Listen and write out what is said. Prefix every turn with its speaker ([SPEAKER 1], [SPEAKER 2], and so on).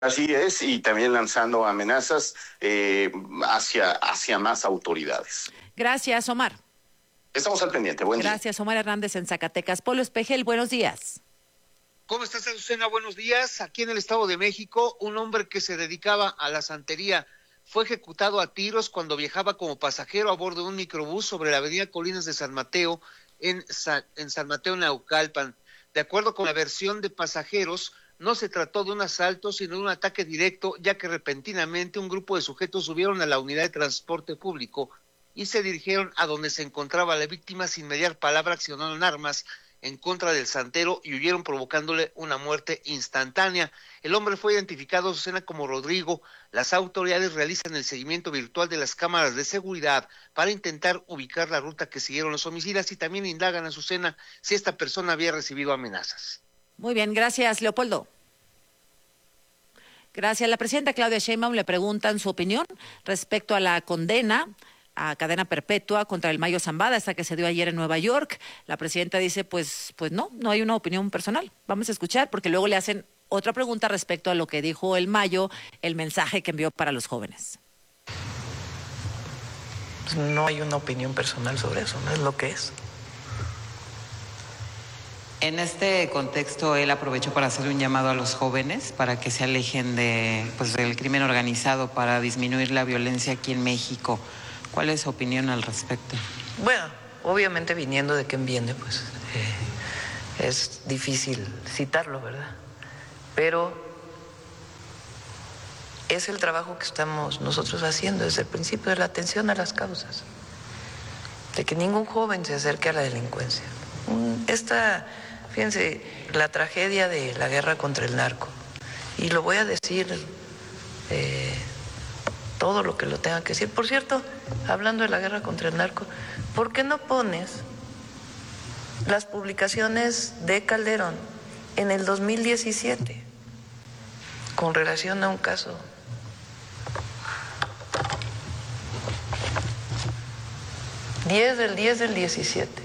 [SPEAKER 1] Así es, y también lanzando amenazas hacia más autoridades.
[SPEAKER 2] Gracias, Omar.
[SPEAKER 1] Estamos al pendiente. Buen día.
[SPEAKER 2] Gracias, Omar Hernández en Zacatecas. Polo Espejel, buenos días.
[SPEAKER 3] ¿Cómo estás, Azucena? Buenos días. Aquí en el Estado de México, un hombre que se dedicaba a la santería fue ejecutado a tiros cuando viajaba como pasajero a bordo de un microbús sobre la avenida Colinas de San Mateo, en San Mateo, Naucalpan. De acuerdo con la versión de pasajeros, no se trató de un asalto, sino de un ataque directo, ya que repentinamente un grupo de sujetos subieron a la unidad de transporte público y se dirigieron a donde se encontraba la víctima sin mediar palabra, accionaron armas en contra del santero y huyeron provocándole una muerte instantánea. El hombre fue identificado, Azucena, como Rodrigo. Las autoridades realizan el seguimiento virtual de las cámaras de seguridad para intentar ubicar la ruta que siguieron los homicidas y también indagan, Azucena, si esta persona había recibido amenazas.
[SPEAKER 2] Muy bien, gracias, Leopoldo. Gracias. La presidenta Claudia Sheinbaum le preguntan su opinión respecto a la condena a cadena perpetua contra el Mayo Zambada, esta que se dio ayer en Nueva York. La presidenta dice, pues no hay una opinión personal. Vamos a escuchar, porque luego le hacen otra pregunta respecto a lo que dijo el Mayo, el mensaje que envió para los jóvenes.
[SPEAKER 4] No hay una opinión personal sobre eso, no es lo que es.
[SPEAKER 5] En este contexto, él aprovechó para hacer un llamado a los jóvenes para que se alejen del crimen organizado, para disminuir la violencia aquí en México. ¿Cuál es su opinión al respecto?
[SPEAKER 4] Bueno, obviamente viniendo de quien viene, pues es difícil citarlo, ¿verdad? Pero es el trabajo que estamos nosotros haciendo desde el principio, de la atención a las causas, de que ningún joven se acerque a la delincuencia. Fíjense, la tragedia de la guerra contra el narco, y lo voy a decir todo lo que lo tenga que decir. Por cierto, hablando de la guerra contra el narco, ¿por qué no pones las publicaciones de Calderón en el 2017 con relación a un caso? ...10 del 17...